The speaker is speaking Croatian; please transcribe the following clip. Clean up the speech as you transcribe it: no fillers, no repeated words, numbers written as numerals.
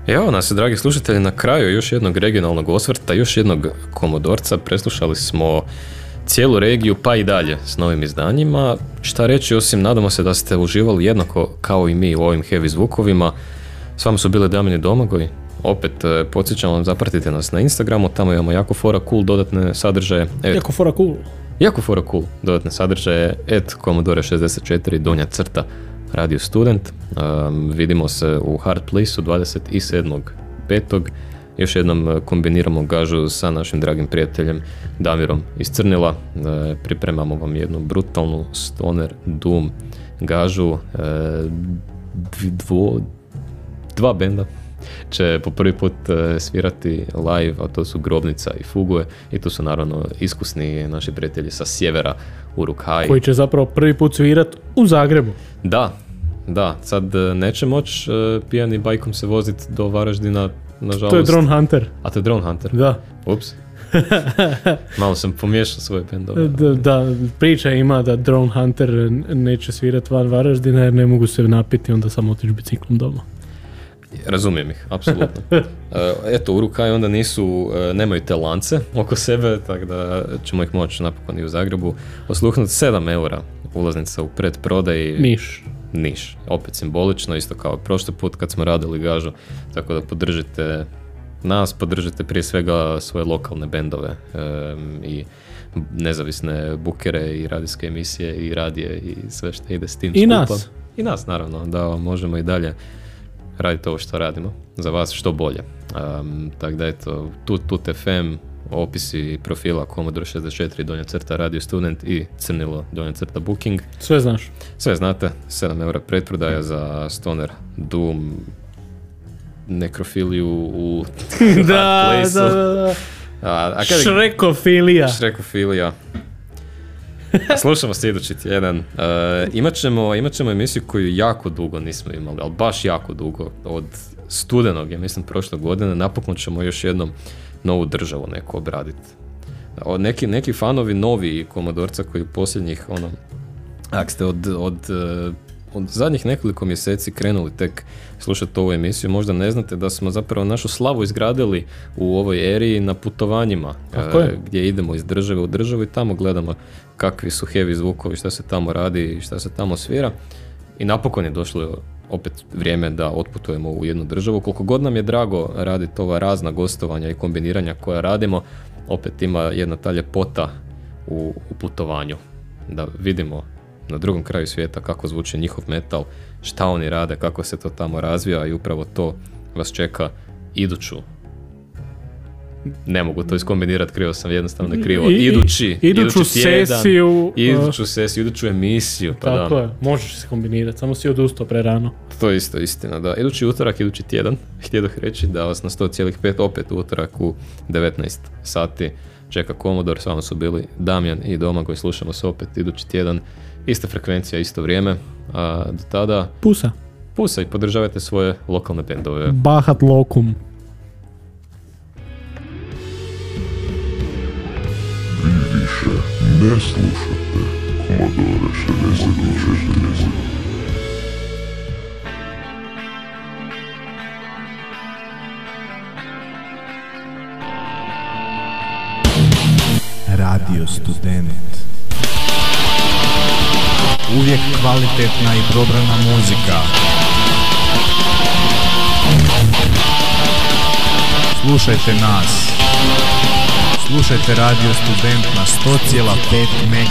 Evo nas, dragi slušatelji, na kraju još jednog regionalnog osvrta, još jednog Komodorca. Preslušali smo cijelu regiju pa i dalje s novim izdanjima. Šta reći, osim nadamo se da ste uživali jednako kao i mi u ovim heavy zvukovima. S vama su bili Damjan i Domagoj. Opet podsjećam vam, zapratite nas na Instagramu, tamo imamo jako fora cool dodatne sadržaje. Jako fora cool dodatne sadržaje @Commodore64 _ Radio Student. Vidimo se u Hard Place-u 27.5. Još jednom kombiniramo gažu sa našim dragim prijateljem Damirom iz Crnila. Pripremamo vam jednu brutalnu stoner doom gažu. Dva benda će po prvi put svirati live, a to su Grobnica i Fugue, i to su naravno iskusni naši prijatelji sa sjevera, Uruk-hai. Koji će zapravo prvi put svirati u Zagrebu. Da, sad neće moći pijani bajkom se voziti do Varaždina, nažalost. To je Drone Hunter. A to je Drone Hunter? Da. Ups. Malo sam pomiješao svoje bendove. Da, priča ima da Drone Hunter neće svirati van Varaždina jer ne mogu se napiti, onda samo otići biciklom doma. Razumijem ih, apsolutno. Eto, Uruk-hai onda nemaju te lance oko sebe, tako da ćemo ih moći napokon i u Zagrebu osluhnuti. 7 eura ulaznica u predprodaji. Niš, opet simbolično, isto kao prošli put kad smo radili gažu, tako da podržite nas, podržite prije svega svoje lokalne bendove i nezavisne bukere i radijske emisije i radije i sve što ide s tim skupa. I nas, naravno, da možemo i dalje raditi ovo što radimo, za vas što bolje. Tako da eto, Tut FM, opisi profila Commodore 64 _ Radio Student i Crnilo _ Booking. Sve znaš. Sve znate, 7 eura pretprodaja za stoner doom, nekrofiliju u da. Šrekofilija. Slušamo se idući tjedan. Imat ćemo emisiju koju jako dugo nismo imali, ali baš jako dugo, od studenog, ja mislim prošle godine. Napokon ćemo još jednom novu državu neku obraditi. Neki fanovi novi Komodorca koji u posljednjih, ako ste od zadnjih nekoliko mjeseci krenuli tek slušati ovu emisiju, možda ne znate da smo zapravo našu slavu izgradili u ovoj eri na putovanjima, gdje idemo iz države u državu i tamo gledamo kakvi su heavy zvukovi, šta se tamo radi i šta se tamo svira. I napokon je došlo opet vrijeme da otputujemo u jednu državu. Koliko god nam je drago raditi ova razna gostovanja i kombiniranja koja radimo, opet ima jedna ta ljepota u putovanju. Da vidimo na drugom kraju svijeta kako zvuči njihov metal, šta oni rade, kako se to tamo razvija, i upravo to vas čeka iduću. Ne mogu to iskombinirati, krivo sam, jednostavno ne krivo. Iduću sesiju. Iduću emisiju. Pa tako je, možeš se kombinirati, samo si odustao prerano. To je isto istina, da. Idući utorak, idući tjedan, htio bih reći da vas na 100,5 opet utorak u 19 sati čeka Commodore. S vama su bili Damjan i Domagoj, slušamo se opet idući tjedan. Ista frekvencija, isto vrijeme. A do tada... Pusa i podržavajte svoje lokalne bendove. Bahat lokum. Vi više ne slušate Commodore 64. Radio Student. Uvijek kvalitetna i probrana muzika. Slušajte nas. Slušajte Radio Student na 100,5 MHz.